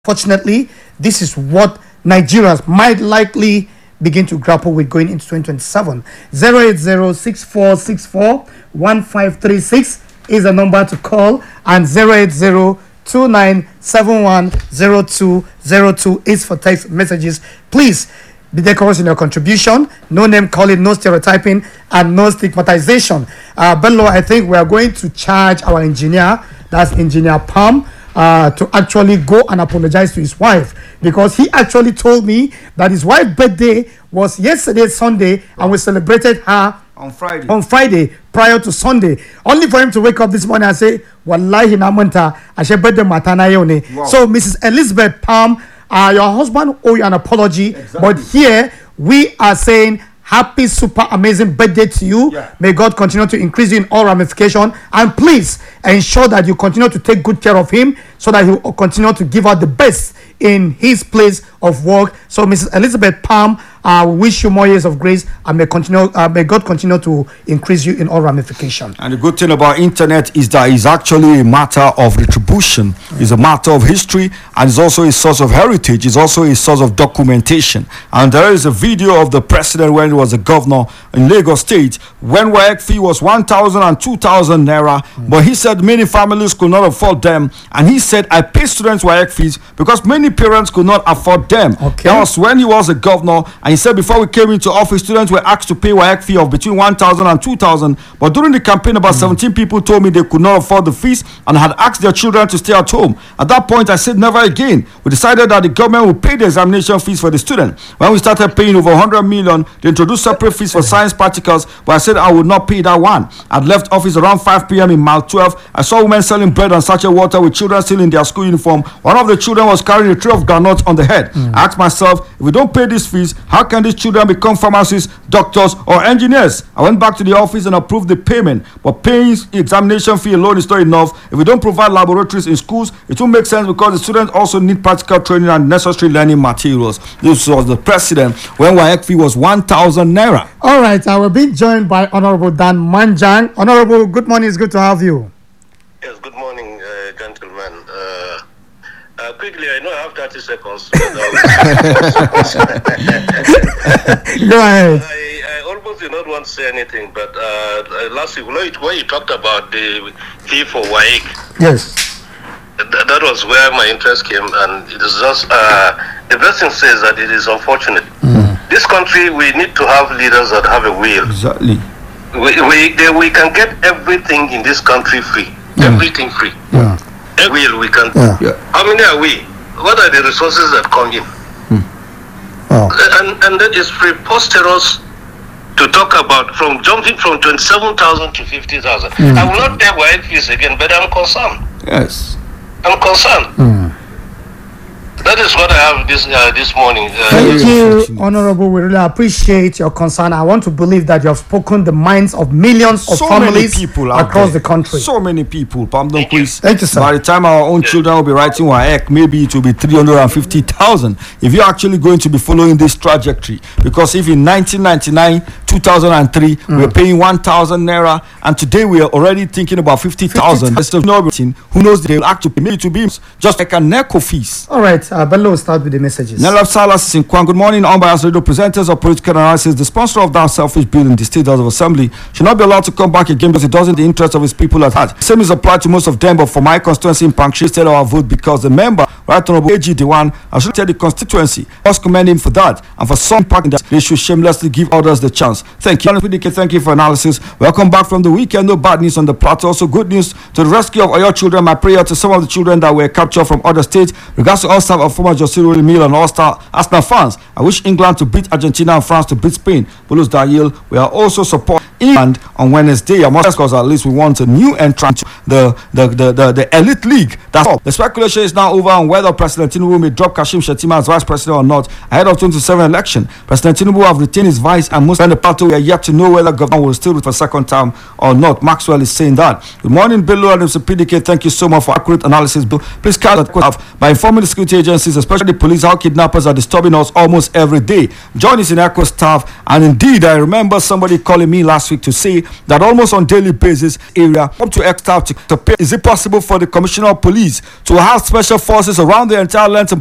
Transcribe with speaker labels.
Speaker 1: Unfortunately, this is what Nigerians might likely begin to grapple with going into 2027. 080-6464-1536 is the number to call, and 080-2971-0202 is for text messages. Please be decorous in your contribution. No name calling, no stereotyping, and no stigmatization. Bello, I think we are going to charge our engineer, that's Engineer Palm, to actually go and apologize to his wife, because he actually told me that his wife's birthday was yesterday, Sunday, and we celebrated her on Friday prior to Sunday, only for him to wake up this morning and say, Wallahi namanta, ashe birthday matana yone. So Mrs. Elizabeth Palm, your husband owe you an apology, but here we are saying happy, super amazing birthday to you. May God continue to increase you in all ramifications. And please ensure that you continue to take good care of him so that he will continue to give out the best in his place of work. So, Mrs. Elizabeth Palm, we wish you more years of grace, and may God continue to increase you in all ramifications.
Speaker 2: And the good thing about internet is that it's actually a matter of retribution. It's a matter of history, and it's also a source of heritage. It's also a source of documentation. And there is a video of the president when he was a governor in Lagos State, when WAEC fee was 1,000 and 2,000 naira, but he said many families could not afford them, and he said, I pay students WAEC fees because many parents could not afford them. That was when he was a governor, and he said before we came into office, students were asked to pay WAEC fee of between 1,000 and 2,000, but during the campaign, about 17 people told me they could not afford the fees and had asked their children to stay at home. At that point, I said never again. We decided that the government would pay the examination fees for the student. When we started paying over 100 million, they introduced separate fees for science practicals, but I said I would not pay that one. I'd left office around 5 p.m. in mile 12. I saw women selling bread and sachet water with children still in their school uniform. One of the children was carrying a tray of granuts on the head. I asked myself, if we don't pay these fees, how can these children become pharmacists, doctors, or engineers? I went back to the office and approved the payment, but paying the examination fee alone is not enough. If we don't provide laboratories in schools, it won't make sense, because the students also need practical training and necessary learning materials. This was the president when WAEC fee was 1,000 naira.
Speaker 1: All right, I will be joined by Honorable Dan Manjang. Honorable, good morning. It's good to have you.
Speaker 3: Yes, good morning, gentlemen. Quickly, I know I have 30 seconds.
Speaker 1: Go ahead.
Speaker 3: I almost did not want to say anything, but last week, when you talked about the fee for WAEC,
Speaker 1: yes,
Speaker 3: that was where my interest came, and it is just the blessing says that it is unfortunate. This country, we need to have leaders that have a will.
Speaker 2: Exactly.
Speaker 3: We can get everything in this country free. Everything free. Every will we can. How many are we? What are the resources that come in? And that is preposterous to talk about, from jumping from 27,000 to 50,000. I will not take WAEC fees again, but I'm concerned.
Speaker 2: Yes.
Speaker 3: I'm concerned. That is what I have this morning.
Speaker 1: Thank you, Honorable. We really appreciate your concern. I want to believe that you have spoken the minds of millions of families across the country.
Speaker 2: So many people.
Speaker 1: Thank you, sir.
Speaker 2: By the time our own children will be writing WAEC, maybe it will be 350,000. If you're actually going to be following this trajectory, because if in 1999, 2003, we were paying 1,000 naira, and today we are already thinking about 50,000. Who knows, they will actually pay to be just like a NECO fees.
Speaker 1: All right. Bello will start with the messages.
Speaker 2: Nelab Salas in Kwan. Good morning, unbiased radio presenters of political analysis. The sponsor of that selfish bill in the State House of Assembly should not be allowed to come back again because it doesn't the interest of his people at heart. Same is applied to most of them, but for my constituency in Pankshi, instead of our vote, because the member, Right Honorable AG Dewan, I should tell the constituency, I must commend him for that, and for some part that they should shamelessly give others the chance. Thank you. Thank you for analysis. Welcome back from the weekend. No bad news on the plateau. Also good news to the rescue of your children. My prayer to some of the children that were captured from other states. Regards to all staff of former José Mil and all-star Arsenal fans. I wish England to beat Argentina and France to beat Spain. Bulus Daniel, we are also support England on Wednesday. Because at least we want a new entrant to the elite league. That's all. The speculation is now over on whether President Tinubu may drop Kashim Shettima as vice president or not ahead of 2027 election. President Tinubu have retained his vice, and most of the party we are yet to know whether government will still for a second term or not. Maxwell is saying that. Good morning, Bello and Mr. PDK. Thank you so much for accurate analysis. Please carry that by informing the security agencies, especially the police, how kidnappers are disturbing us almost every day. John is in Echo staff, and indeed, I remember somebody calling me last week to say that almost on daily basis, area up to X staff to pay. Is it possible for the commissioner of police to have special forces around around the entire length and